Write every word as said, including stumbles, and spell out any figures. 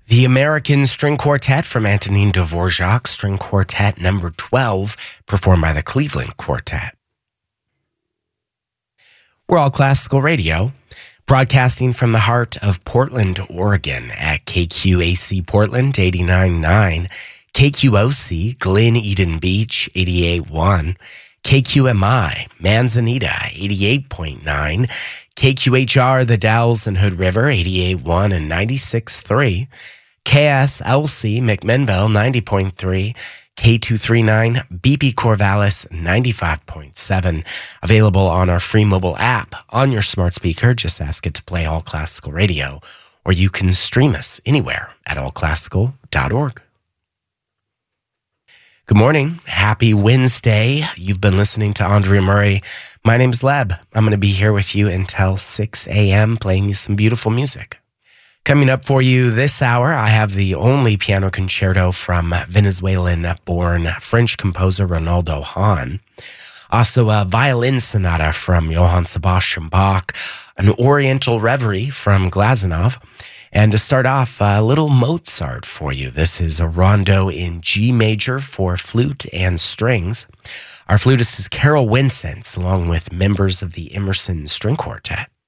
The American String Quartet from Antonin Dvorak, String Quartet number twelve, performed by the Cleveland Quartet. We're All Classical Radio, broadcasting from the heart of Portland, Oregon at K Q A C Portland eighty-nine point nine, K Q O C Glen Eden Beach eighty-eight point one, K Q M I Manzanita eighty-eight point nine, K Q H R The Dalles and Hood River eighty-eight point one and ninety-six point three, K S L C McMinnville ninety point three, K two thirty-nine B P Corvallis ninety-five point seven. Available on our free mobile app on your smart speaker. Just ask it to play All Classical Radio, or you can stream us anywhere at all classical dot org. Good morning. Happy Wednesday. You've been listening to Andrea Murray. My name's Leb. I'm going to be here with you until six a.m. playing you some beautiful music. Coming up for you this hour, I have the only piano concerto from Venezuelan-born French composer Ronaldo Hahn. Also a violin sonata from Johann Sebastian Bach, an Oriental Reverie from Glazunov, and to start off, a little Mozart for you. This is a rondo in G major for flute and strings. Our flutist is Carol Winsence, along with members of the Emerson String Quartet.